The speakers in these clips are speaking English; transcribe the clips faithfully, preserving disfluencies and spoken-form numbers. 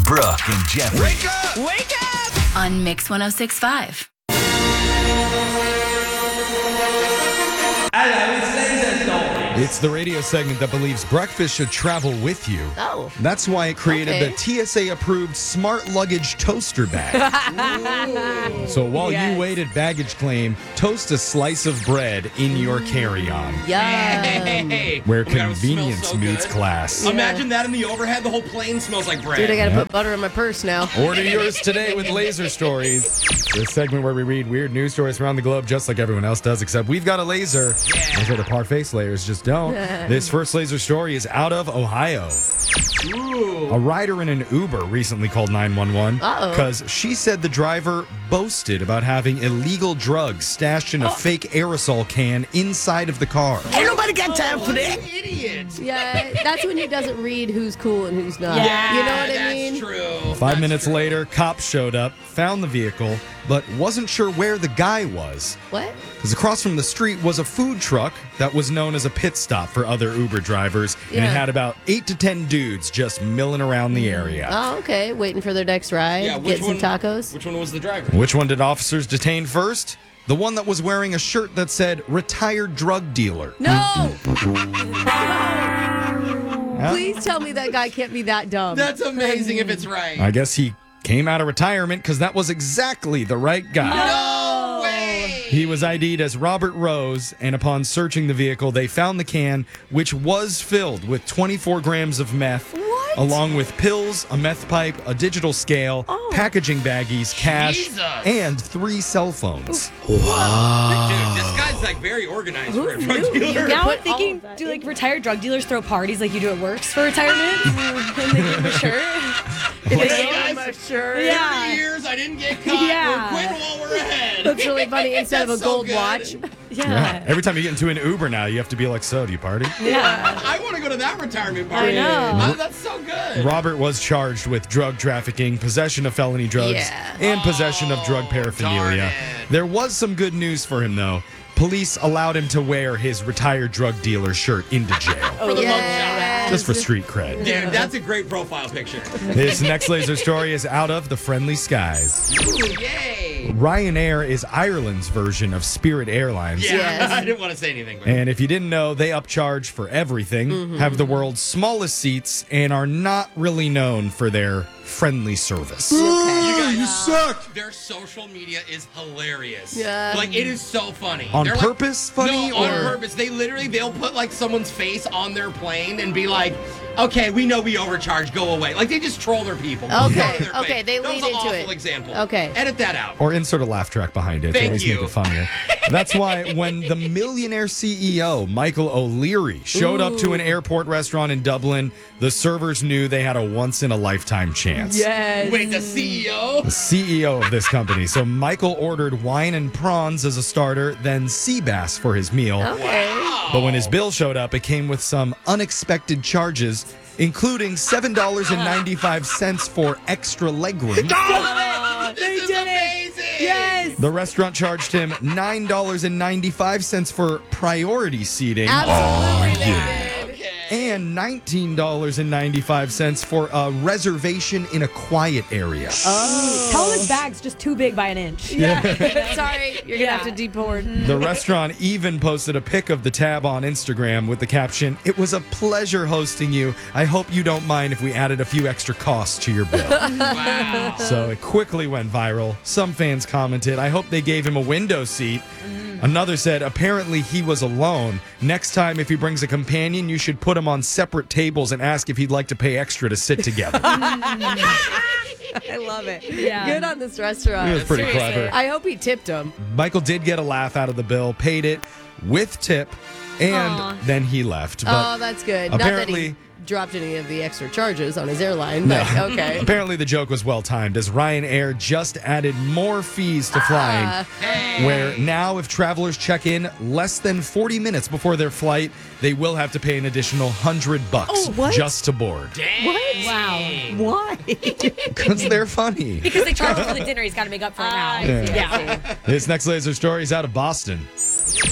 Brooke and Jeffrey. Wake up! Wake up! On Mix one oh six point five. It's the radio segment that believes breakfast should travel with you. Oh. That's why it created Okay. the T S A-approved Smart Luggage Toaster Bag. So while Yes. you wait at baggage claim, toast a slice of bread in your carry-on, Yum. Hey, where oh my God, it smells convenience so meets good. class. Imagine that in the overhead. The whole plane smells like bread. Dude, I gotta Yep. put butter in my purse now. Order yours today with Laser Stories. This segment where we read weird news stories from around the globe just like everyone else does, except we've got a laser. Yeah. Those are the parfait slayers just don't. This first laser story is out of Ohio. Ooh. A rider in an Uber recently called nine one one Uh-oh. because she said the driver boasted about having illegal drugs stashed in a fake aerosol can inside of the car. Ain't nobody got time for that. Idiot. Yeah, that's when he doesn't read who's cool and who's not. Yeah, You know what I that's mean? true. Five That's minutes true. later, cops showed up, found the vehicle, but wasn't sure where the guy was. What? Because across from the street was a food truck that was known as a pit stop for other Uber drivers, and it Yeah. had about eight to ten dudes just milling around the area. Oh, okay. Waiting for their next ride. Yeah, which Get some one- tacos. Which one was the driver? Which one did officers detain first? The one that was wearing a shirt that said retired drug dealer. No! Yeah. Please tell me that guy can't be that dumb. That's amazing if it's right. I guess he came out of retirement because that was exactly the right guy. No way. He was I D'd as Robert Rose, and upon searching the vehicle, they found the can, which was filled with twenty-four grams of meth, What? along with pills, a meth pipe, a digital scale, Oh. packaging baggies, cash, Jesus. and three cell phones. Dude, this guy's like very organized for a drug dealer. Now I'm put all thinking, of that do like in. retired drug dealers throw parties like you do at Works for retirement? And they give them a shirt? Hey, guys, sure. Yeah. thirty years, I didn't get caught. Yeah. We're quitting while we're ahead. That's really funny. Instead of a That's so gold good. watch. Yeah. Every time you get into an Uber now, you have to be like, so, do you party? Yeah. I want to go to that retirement party. know. Oh, that's so good. Robert was charged with drug trafficking, possession of felony drugs, Yeah. and possession of drug Oh, paraphernalia. darn it. There was some good news for him, though. Police allowed him to wear his retired drug dealer shirt into jail. For the Yes. Just for street cred. Dude, that's a great profile picture. This next laser story is out of the friendly skies. Ooh, yay. Ryanair is Ireland's version of Spirit Airlines. Yeah, Yes. I didn't want to say anything. But And if you didn't know, they upcharge for everything, have the world's smallest seats, and are not really known for their friendly service. you guys suck. Their social media is hilarious. Yeah. Like, it is so funny. On They're like- purpose funny, No, on or- purpose. They literally, they'll put like someone's face on their plane and be like, okay, we know we overcharged, go away. Like, they just troll their people. Okay, Front of their okay, face. they that lead was an into awful it. example. Okay. Edit that out. Or insert a laugh track behind it. to Thank always you. make it funnier. That's why when the millionaire C E O, Michael O'Leary, showed up to an airport restaurant in Dublin, the servers knew they had a once-in-a-lifetime chance. Yes. Wait, the C E O? The C E O of this company. So Michael ordered wine and prawns as a starter, then sea bass for his meal. Okay. But when his bill showed up, it came with some unexpected charges, including seven dollars and ninety-five cents for extra legroom. This is amazing. Yes. The restaurant charged him nine dollars and ninety-five cents for priority seating Absolutely. they did. Okay. and nineteen dollars and ninety-five cents for a reservation in a quiet area. Tell him his bag's just too big by an inch. Yeah. Sorry, you're going to Yeah. have to deport. The restaurant even posted a pic of the tab on Instagram with the caption, "It was a pleasure hosting you. I hope you don't mind if we added a few extra costs to your bill." Wow. So it quickly went viral. Some fans commented, "I hope they gave him a window seat." Another said, "Apparently he was alone. Next time, if he brings a companion, you should put him on separate tables and ask if he'd like to pay extra to sit together." I love it. Yeah. Good on this restaurant. It was pretty Seriously. clever. I hope he tipped him. Michael did get a laugh out of the bill, paid it with tip, and Aw. then he left. But Oh, that's good. Not that apparently- he dropped any of the extra charges on his airline, but okay. Apparently the joke was well timed, as Ryanair just added more fees to flying, Ah. where now if travelers check in less than forty minutes before their flight, they will have to pay an additional hundred bucks Oh, what? just to board. Dang. Wow. Why? Because they're funny. Because they charge him for the dinner, he's got to make up for it now. I Yeah. see, I see. This next laser story is out of Boston.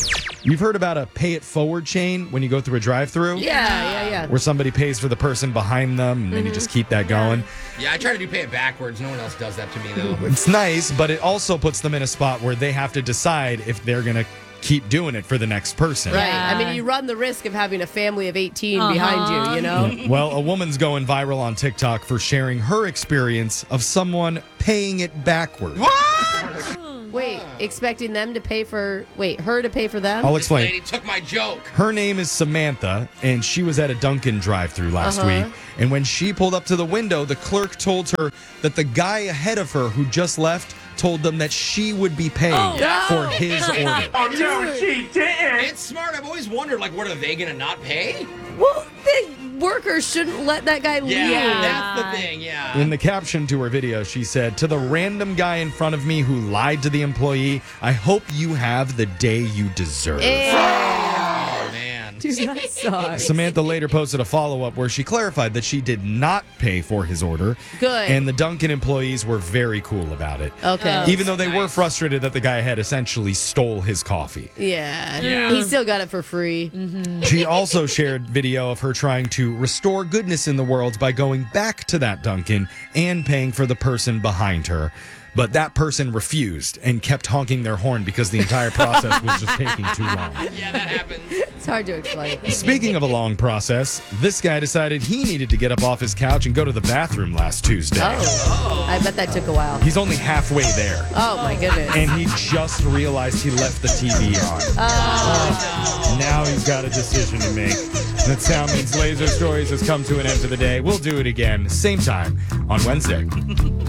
You've heard about a pay it forward chain when you go through a drive-through? Yeah, yeah, yeah. Where somebody pays for the person behind them and then you just keep that going. Yeah, I try to do pay it backwards. No one else does that to me, though. It's nice, but it also puts them in a spot where they have to decide if they're going to keep doing it for the next person. Right. Yeah. I mean, you run the risk of having a family of eighteen Uh-huh. behind you, you know? Well, a woman's going viral on TikTok for sharing her experience of someone paying it backwards. Wait, expecting them to pay for, wait, her to pay for them? I'll This explain. lady took my joke. Her name is Samantha, and she was at a Dunkin' drive-thru last Uh-huh. week. And when she pulled up to the window, the clerk told her that the guy ahead of her who just left told them that she would be paying no. for his order. It's smart. I've always wondered, like, what are they going to not pay? Well, the workers shouldn't let that guy leave. Yeah, that's the thing, yeah. In the caption to her video, she said, "To the random guy in front of me who lied to the employee, I hope you have the day you deserve." Oh, man. Dude, that sucks. Samantha later posted a follow-up where she clarified that she did not pay for his order. Good. And the Dunkin' employees were very cool about it. Okay. Oh. Even though they were frustrated that the guy ahead essentially stole his coffee. Yeah. Yeah. He still got it for free. She also shared video of her trying to restore goodness in the world by going back to that Dunkin' and paying for the person behind her. But that person refused and kept honking their horn because the entire process was just taking too long. Yeah, that happens. It's hard to explain. Speaking of a long process, this guy decided he needed to get up off his couch and go to the bathroom last Tuesday. Oh. I bet that took a while. He's only halfway there. Oh, my goodness. And he just realized he left the T V on. Oh. Now he's got a decision to make. That sound means Laser Stories has come to an end for the day. We'll do it again, same time on Wednesday.